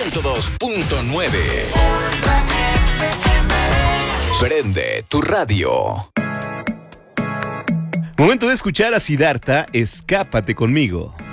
102.9. Prende tu radio. Momento de escuchar a Siddhartha, Escápate conmigo.